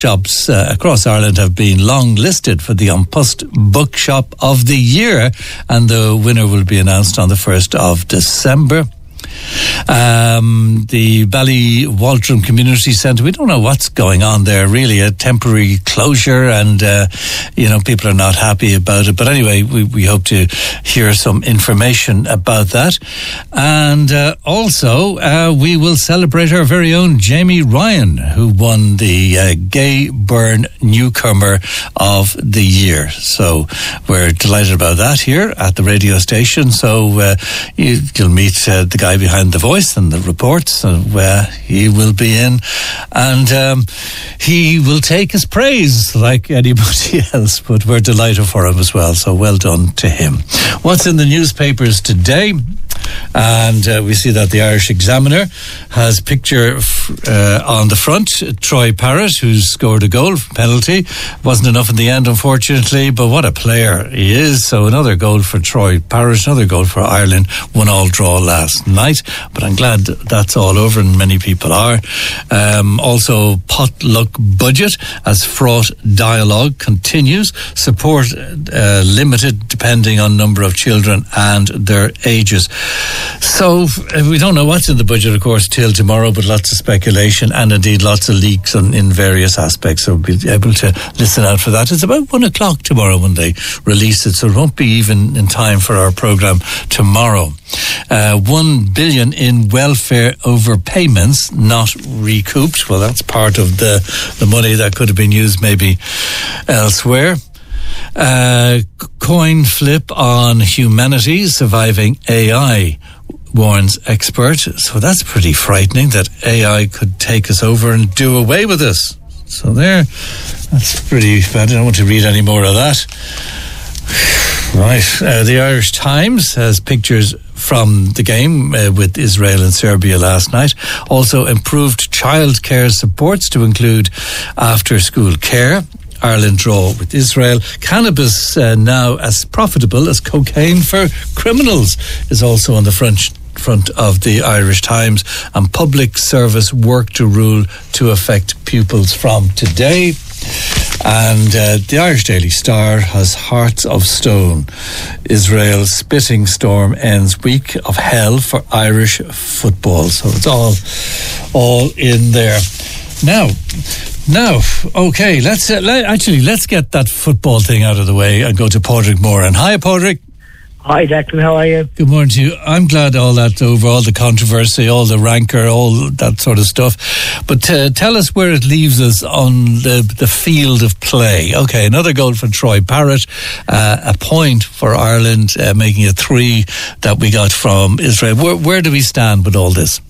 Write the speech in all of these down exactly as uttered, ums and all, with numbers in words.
Shops uh, across Ireland have been long listed for the An Post Bookshop of the Year, and the winner will be announced on the first of December. Um, the Ballywaltrim Community Centre, we don't know what's going on there, really, a temporary closure, and uh, you know, people are not happy about it, but anyway, we, we hope to hear some information about that. And uh, also uh, we will celebrate our very own Jamie Ryan, who won the uh, Gay Byrne Newcomer of the Year, so we're delighted about that here at the radio station. So uh, you, you'll meet uh, the guy behind the voice and the reports, uh, where he will be in, and um, he will take his praise like anybody else, but we're delighted for him as well, so well done to him. What's in the newspapers today? And uh, we see that the Irish Examiner has a picture uh, on the front, Troy Parrott, who's scored a goal from penalty. Wasn't enough in the end, unfortunately, but what a player he is. So another goal for Troy Parrott, another goal for Ireland. One all draw last night, but I'm glad that's all over, and many people are. Um, also, potluck budget as fraught dialogue continues. Support uh, limited depending on number of children and their ages. So uh, we don't know what's in the budget, of course, till tomorrow, but lots of speculation and indeed lots of leaks on, in various aspects, so we'll be able to listen out for that. It's about one o'clock tomorrow when they release it, so it won't be even in time for our programme tomorrow. Uh, one billion in welfare overpayments not recouped. Well, that's part of the, the money that could have been used maybe elsewhere. Uh, coin flip on humanity surviving A I, warns expert. So that's pretty frightening, that A I could take us over and do away with us. So there, that's pretty bad. I don't want to read any more of that. Right. Uh, the Irish Times has pictures from the game uh, with Israel and Serbia last night. Also improved childcare supports to include after-school care. Ireland draw with Israel. Cannabis uh, now as profitable as cocaine for criminals is also on the front front of the Irish Times. And public service work to rule to affect pupils from today. And uh, the Irish Daily Star has Hearts of Stone. Israel's spitting storm ends week of hell for Irish football. So it's all all in there. Now, now, okay, let's uh, let, actually let's get that football thing out of the way and go to Padraig Moran. Hi, Padraig. Hi, Declan. How are you? Good morning to you. I'm glad all that's over, all the controversy, all the rancour, all that sort of stuff. But uh, tell us where it leaves us on the the field of play. Okay, another goal for Troy Parrott, uh, a point for Ireland, uh, making it three that we got from Israel. Where, where do we stand with all this?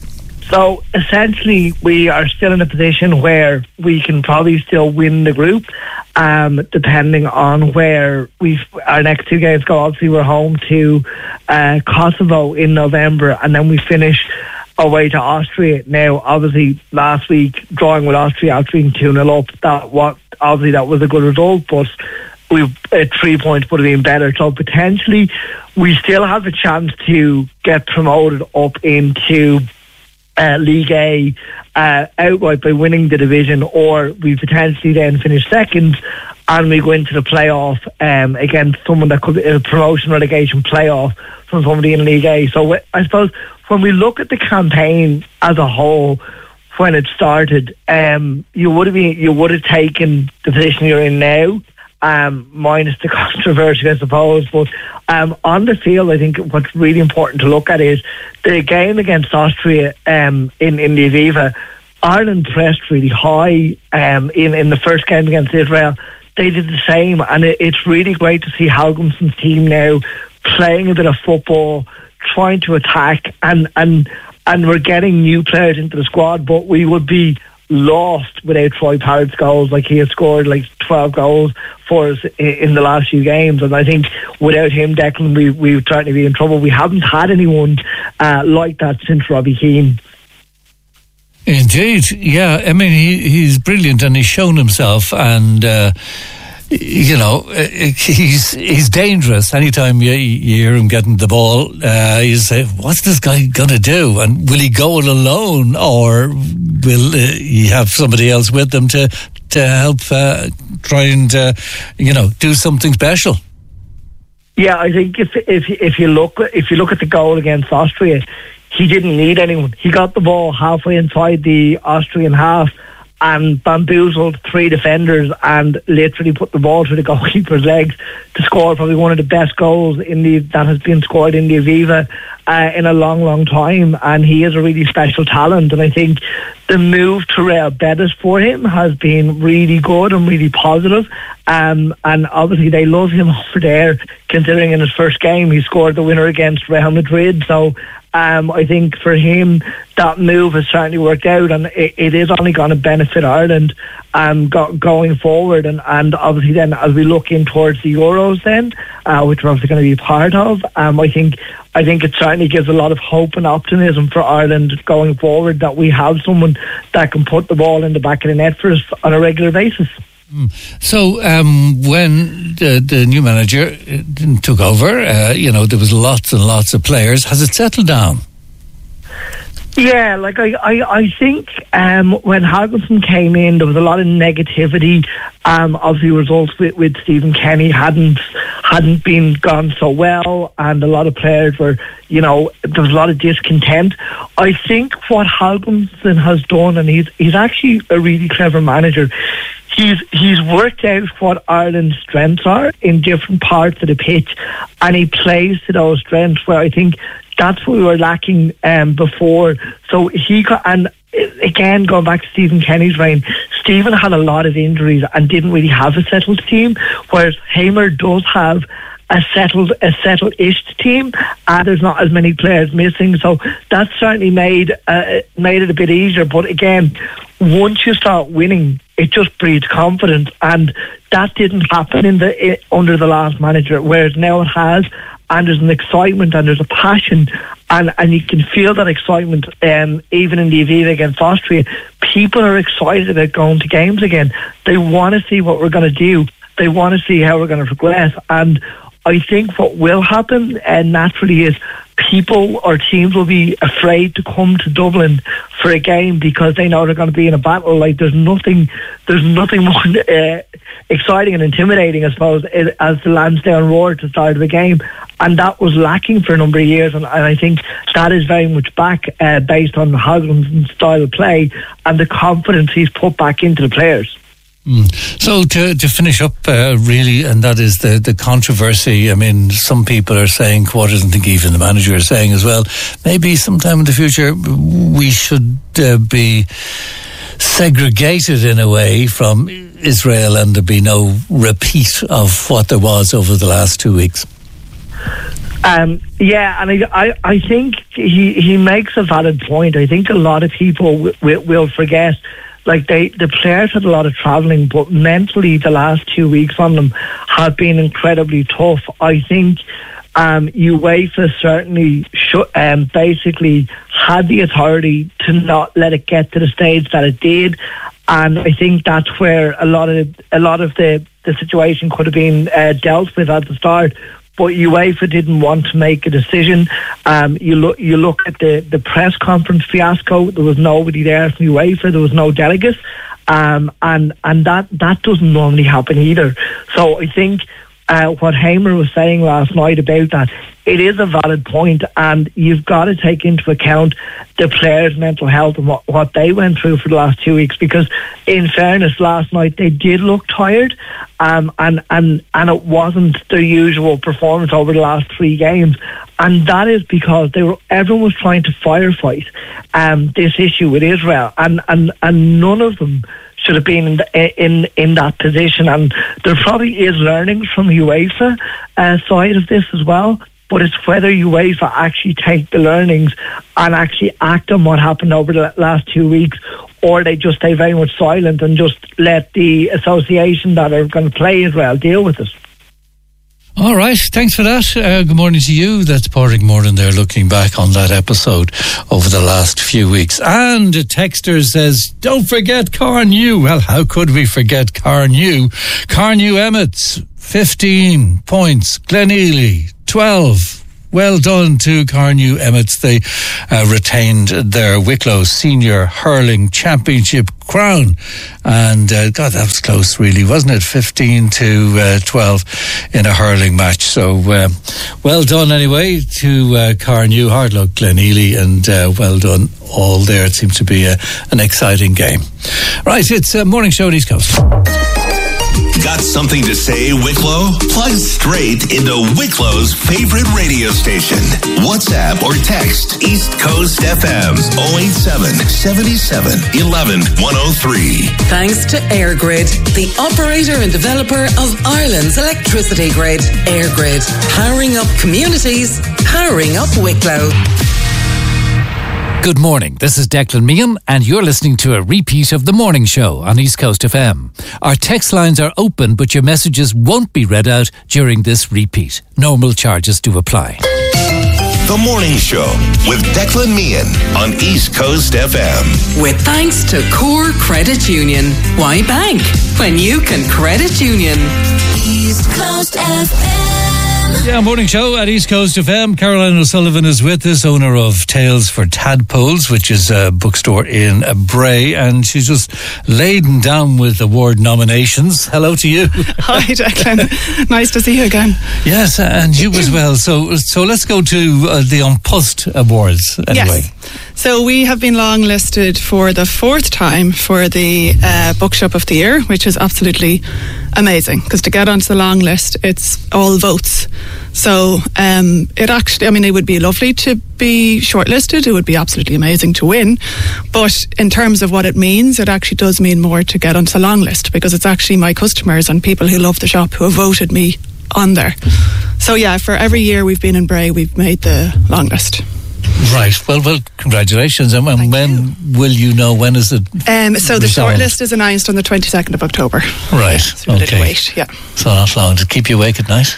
So essentially, we are still in a position where we can probably still win the group, um, depending on where we our next two games go. Obviously, we're home to uh, Kosovo in November, and then we finish away to Austria. Now, obviously, last week drawing with Austria after being two nil up, that what obviously that was a good result, but we uh, three points would have been better. So potentially, we still have a chance to get promoted up into Uh, League A uh, outright by winning the division, or we potentially then finish second and we go into the playoff um, against someone that could be a promotion relegation playoff from somebody in League A. So I suppose when we look at the campaign as a whole, when it started, um, you would have been, you would have taken the position you're in now, um, minus the controversy, I suppose. But um, on the field, I think what's really important to look at is the game against Austria um, in, in the Aviva. Ireland pressed really high um, in, in the first game against Israel. They did the same, and it, it's really great to see Halgrimsson's team now playing a bit of football, trying to attack, and, and, and we're getting new players into the squad, but we would be lost without Troy Parrott's goals. Like, he has scored like twelve goals for us in the last few games, and I think without him, Declan, we, we would certainly be in trouble. We haven't had anyone uh, like that since Robbie Keane. Indeed, yeah. I mean, he, he's brilliant, and he's shown himself, and uh, you know, he's he's dangerous. Anytime you, you hear him getting the ball, uh, you say, what's this guy going to do? And will he go it alone, or will uh, he have somebody else with him to to help uh, try and, uh, you know, do something special. Yeah, I think if if if you look if you look at the goal against Austria, he didn't need anyone. He got the ball halfway inside the Austrian half and bamboozled three defenders and literally put the ball through the goalkeeper's legs to score probably one of the best goals in the that has been scored in the Aviva uh, in a long, long time. And he is a really special talent. And I think the move to Real Betis for him has been really good and really positive. Um, and obviously they love him over there, considering in his first game he scored the winner against Real Madrid. So Um, I think for him that move has certainly worked out, and it, it is only going to benefit Ireland um, go, going forward. And, and obviously then as we look in towards the Euros then, uh, which we're obviously going to be part of, um, I think I think it certainly gives a lot of hope and optimism for Ireland going forward that we have someone that can put the ball in the back of the net for us on a regular basis. So um, when the, the new manager took over, uh, you know, there was lots and lots of players. Has it settled down? Yeah, like I, I, I think um, when Hagelsson came in, there was a lot of negativity. Um, obviously, results with, with Stephen Kenny hadn't hadn't been gone so well, and a lot of players were, you know, there was a lot of discontent. I think what Hagelsson has done, and he's he's actually a really clever manager. He's he's worked out what Ireland's strengths are in different parts of the pitch, and he plays to those strengths. Where I think that's what we were lacking um, before. So he got, and again, going back to Stephen Kenny's reign, Stephen had a lot of injuries and didn't really have a settled team, whereas Hamer does have a settled, a settled-ish team, and there's not as many players missing. So that certainly made uh, made it a bit easier. But again, once you start winning, it just breeds confidence, and that didn't happen in the uh, under the last manager, whereas now it has. And there's an excitement and there's a passion, and, and you can feel that excitement um, even in the Aviva against Austria. People are excited about going to games again. They want to see what we're going to do. They want to see how we're going to progress. And I think what will happen uh, naturally is people or teams will be afraid to come to Dublin for a game because they know they're going to be in a battle. Like there's nothing, there's nothing more uh, exciting and intimidating, I suppose, as the Lansdowne Roar at the start of the game, and that was lacking for a number of years. And, and I think that is very much back uh, based on Hagelson's style of play and the confidence he's put back into the players. Mm. So to to finish up, uh, really, and that is the, the controversy. I mean, some people are saying, quarters, and think even the manager is saying as well, maybe sometime in the future we should uh, be segregated in a way from Israel and there be no repeat of what there was over the last two weeks. Um, yeah, and I, I, I think he, he makes a valid point. I think a lot of people w- w- will forget. Like they, the players had a lot of travelling, but mentally the last two weeks on them have been incredibly tough. I think um, UEFA certainly should, um, basically had the authority to not let it get to the stage that it did, and I think that's where a lot of a lot of the, the situation could have been uh, dealt with at the start. But UEFA didn't want to make a decision. Um, you look, you look at the, the press conference fiasco. There was nobody there from UEFA. There was no delegates, um, and and that that doesn't normally happen either. So I think uh, what Hamer was saying last night about that, it is a valid point, and you've got to take into account the players' mental health and what, what they went through for the last two weeks. Because, in fairness, last night they did look tired, um, and and and it wasn't their usual performance over the last three games, and that is because they were everyone was trying to firefight um, this issue with Israel, and and and none of them should have been in, the, in in that position. And there probably is learnings from UEFA uh, side of this as well. But it's whether UEFA actually take the learnings and actually act on what happened over the last two weeks, or they just stay very much silent and just let the association that are going to play Israel deal with it. All right, thanks for that. Uh, good morning to you. That's Pádraig Moran there looking back on that episode over the last few weeks. And a texter says, don't forget Carnew. Well, how could we forget Carnew? Carnew Emmets, fifteen points. Glenealy, twelve. Well done to Carnew Emmets. They uh, retained their Wicklow Senior Hurling Championship crown. And, uh, God, that was close, really, wasn't it? fifteen to twelve in a hurling match. So, uh, well done, anyway, to uh, Carnew. Hard luck, Glenealy, and uh, well done all there. It seems to be a, an exciting game. Right, it's a morning show on East Coast. Got something to say, Wicklow? Plug straight into Wicklow's favorite radio station. WhatsApp or text East Coast F M oh eight seven, seven seven, one one, one oh three. Thanks to EirGrid, the operator and developer of Ireland's electricity grid. EirGrid, powering up communities, powering up Wicklow. Good morning, this is Declan Meehan and you're listening to a repeat of The Morning Show on East Coast F M. Our text lines are open, but your messages won't be read out during this repeat. Normal charges do apply. The Morning Show with Declan Meehan on East Coast F M. With thanks to Core Credit Union. Why bank when you can credit union? East Coast F M. Yeah, morning show at East Coast F M. Caroline O'Sullivan is with us, owner of Tales for Tadpoles, which is a bookstore in Bray, and she's just laden down with award nominations. Hello to you. Hi, Declan. Nice to see you again. Yes, and you as well. So, so let's go to uh, the An Post Awards anyway. Yes. So we have been long listed for the fourth time for the uh, Bookshop of the Year, which is absolutely amazing, because to get onto the long list, it's all votes. So um, it actually, I mean, it would be lovely to be shortlisted. It would be absolutely amazing to win. But in terms of what it means, it actually does mean more to get onto the long list, because it's actually my customers and people who love the shop who have voted me on there. So yeah, for every year we've been in Bray, we've made the long list. Right. Well, well, congratulations. And when, when you. will you know? When is it? Um, so the shortlist is announced on the twenty-second of October. Right. Yeah, so we okay. did wait, yeah. So not long. To keep you awake at night?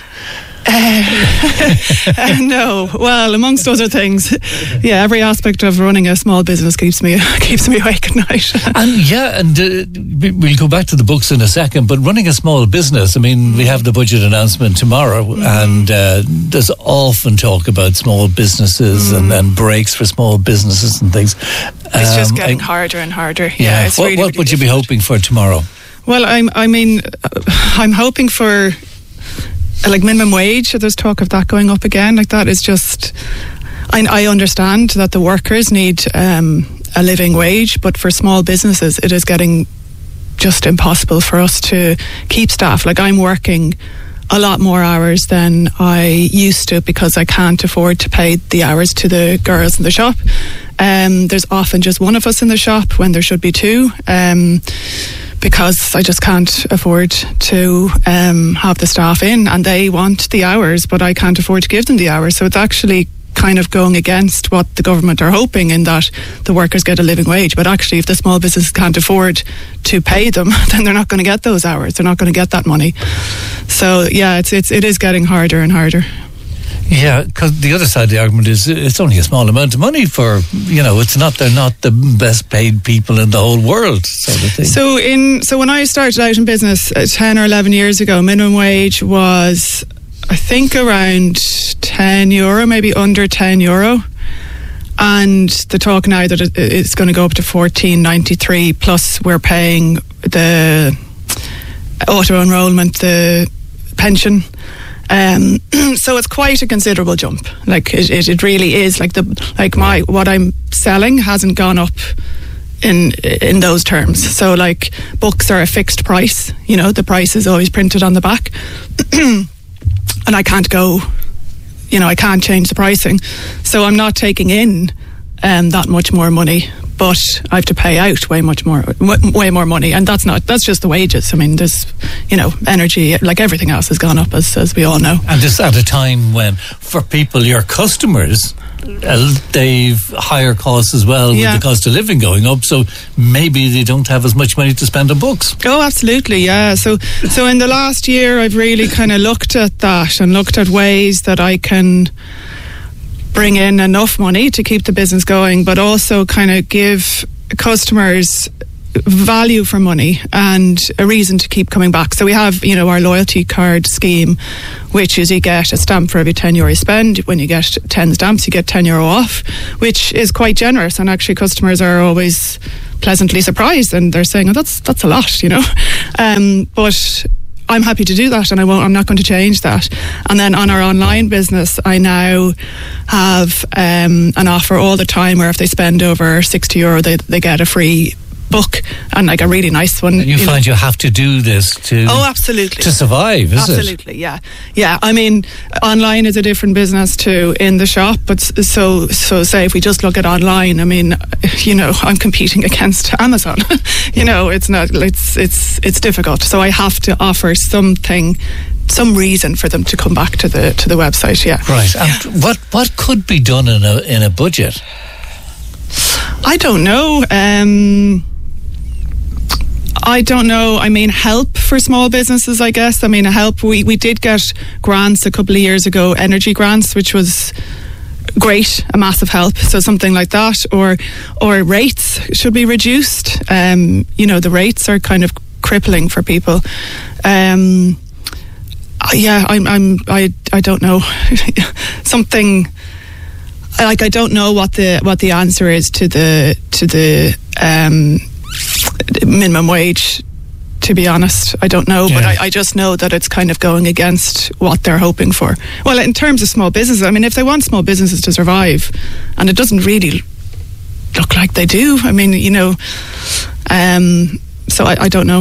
Uh, uh, no. Well, amongst other things, yeah, every aspect of running a small business keeps me keeps me awake at night. And yeah, and uh, we'll go back to the books in a second, but running a small business, I mean, we have the budget announcement tomorrow, mm. and uh, there's often talk about small businesses mm. and, and breaks for small businesses and things. It's um, just getting I, harder and harder. Yeah. yeah it's what really, what really would you be difficult. hoping for tomorrow? Well, I'm, I mean, I'm hoping for like minimum wage. There's talk of that going up again. Like that is just, I, I understand that the workers need um, a living wage, but for small businesses, it is getting just impossible for us to keep staff. Like I'm working a lot more hours than I used to because I can't afford to pay the hours to the girls in the shop. Um, there's often just one of us in the shop when there should be two. Um, because I just can't afford to um, have the staff in, and they want the hours, but I can't afford to give them the hours. So it's actually kind of going against what the government are hoping, in that the workers get a living wage. But actually, if the small business can't afford to pay them, then they're not going to get those hours. They're not going to get that money. So yeah, it's it's it is getting harder and harder. Yeah, because the other side of the argument is it's only a small amount of money for, you know, it's not, they're not the best paid people in the whole world, sort of thing. So in so when I started out in business uh, ten or eleven years ago, minimum wage was, I think, around ten euro, maybe under ten euro. And the talk now that it, it's going to go up to fourteen ninety-three, plus we're paying the auto enrolment, the pension. Um, so it's quite a considerable jump. Like it, it, it really is. Like the like my what I'm selling hasn't gone up in in those terms. So like books are a fixed price. You know, the price is always printed on the back, and I can't go. You know, I can't change the pricing. So I'm not taking in um, that much more money, but I have to pay out way much more, w- way more money, and that's not. That's just the wages. I mean, there's, you know, energy, like everything else, has gone up, as as we all know. And this at a time when, for people, your customers, uh, they've higher costs as well, yeah, with the cost of living going up. So maybe they don't have as much money to spend on books. Oh, absolutely, yeah. So, so in the last year, I've really kind of looked at that and looked at ways that I can bring in enough money to keep the business going, but also kind of give customers value for money and a reason to keep coming back. So we have, you know, our loyalty card scheme, which is you get a stamp for every ten euro you spend. When you get ten stamps, you get ten euro off, which is quite generous. And actually customers are always pleasantly surprised, and they're saying, oh, that's that's a lot, you know. Um, but I'm happy to do that, and I won't, I'm not going to change that. And then on our online business, I now have um, an offer all the time where if they spend over sixty euro, they, they get a free book, and like a really nice one. And you, you find know. you have to do this to oh absolutely to survive, is absolutely, it? Absolutely, yeah, yeah. I mean, online is a different business to in the shop, but so so say if we just look at online, I mean, you know, I'm competing against Amazon. You know, it's not it's it's it's difficult. So I have to offer something, some reason for them to come back to the to the website. Yeah, right. And yeah. what what could be done in a in a budget? I don't know. Um, I don't know. I mean, help for small businesses, I guess. I mean, help. We, we did get grants a couple of years ago, energy grants, which was great, a massive help. So something like that, or or rates should be reduced. Um, you know, the rates are kind of crippling for people. Um, yeah, I'm. I'm. I. I don't know. Something. Like I don't know what the what the answer is to the to the um, minimum wage. To be honest, I don't know, yeah. but I, I just know that it's kind of going against what they're hoping for. Well, in terms of small businesses, I mean, if they want small businesses to survive, and it doesn't really look like they do. I mean, you know, um, so I, I don't know.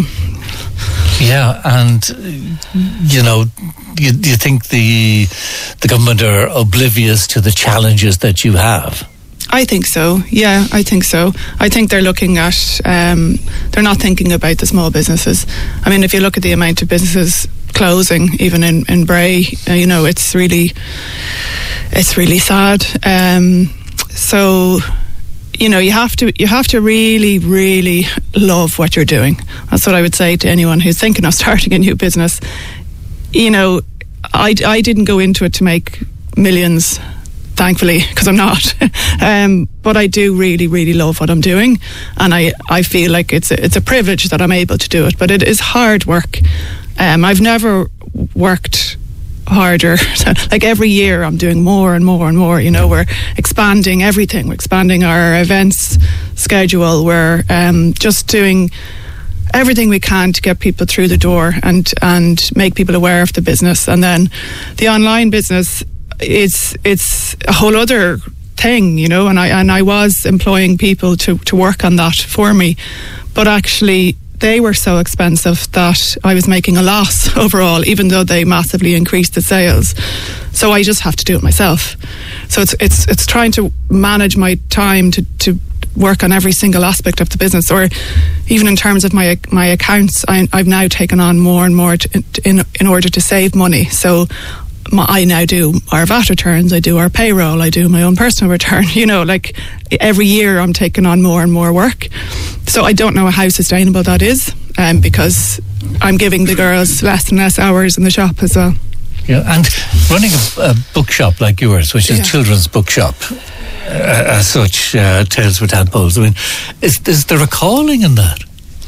Yeah, and you know, you, do you think the the government are oblivious to the challenges that you have? I think so. Yeah, I think so. I think they're looking at. Um, they're not thinking about the small businesses. I mean, if you look at the amount of businesses closing, even in in Bray, uh, you know, it's really, it's really sad. Um, so. You know, you have to you have to really, really love what you're doing. That's what I would say to anyone who's thinking of starting a new business. You know, I, I didn't go into it to make millions, thankfully, because I'm not. um, but I do really, really love what I'm doing, and I, I feel like it's a, it's a privilege that I'm able to do it. But it is hard work. Um, I've never worked harder. Like every year I'm doing more and more and more. You know, we're expanding everything. We're expanding our events schedule. We're um, just doing everything we can to get people through the door and and make people aware of the business. And then the online business is it's a whole other thing, you know, and I and I was employing people to, to work on that for me, but actually they were so expensive that I was making a loss overall, even though they massively increased the sales. So I just have to do it myself. So it's it's it's trying to manage my time to, to work on every single aspect of the business, or even in terms of my my accounts. I, I've now taken on more and more to, in in order to save money. So my, I now do our V A T returns, I do our payroll, I do my own personal return. You know, like every year I'm taking on more and more work. So I don't know how sustainable that is, um, because I'm giving the girls less and less hours in the shop as well. Yeah, and running a, a bookshop like yours, which is yeah. a children's bookshop, uh, as such, uh, Tales for Tadpoles. I mean, is, is there a calling in that?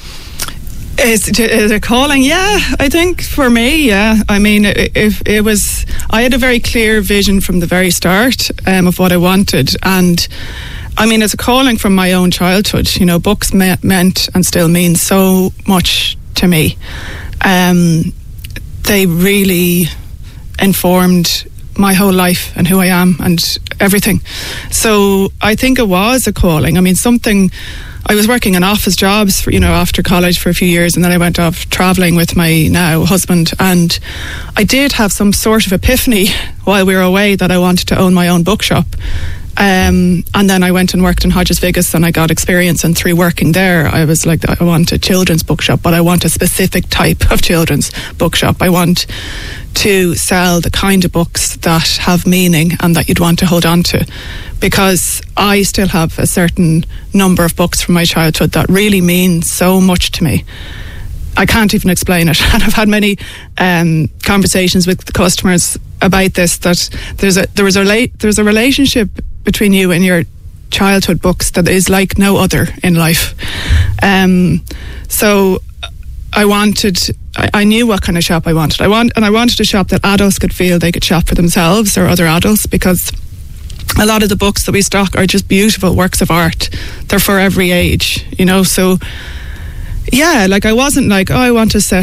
Is, is a calling? Yeah, I think for me, yeah. I mean, if it, it was, I had a very clear vision from the very start um, of what I wanted, and I mean, it's a calling from my own childhood. You know, books me- meant and still mean so much to me. Um, they really informed my whole life and who I am and everything. So I think it was a calling. I mean, something. I was working in office jobs, for, you know, after college for a few years, and then I went off travelling with my now husband, and I did have some sort of epiphany while we were away that I wanted to own my own bookshop. Um, and then I went and worked in Hodges Vigus, and I got experience, and through working there I was like, I want a children's bookshop, but I want a specific type of children's bookshop. I want to sell the kind of books that have meaning and that you'd want to hold on to, because I still have a certain number of books from my childhood that really mean so much to me. I can't even explain it. And I've had many um, conversations with the customers about this, that there's a there is a there's a relationship between you and your childhood books that is like no other in life. Um, so I wanted, I, I knew what kind of shop I wanted. I want, and I wanted a shop that adults could feel they could shop for themselves or other adults, because a lot of the books that we stock are just beautiful works of art. They're for every age, you know, so yeah, like I wasn't like, oh, I want to set